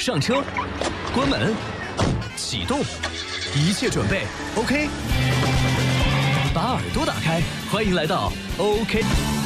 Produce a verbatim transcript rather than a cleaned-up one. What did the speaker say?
上车，关门，启动，一切准备 OK。把耳朵打开，欢迎来到 OK。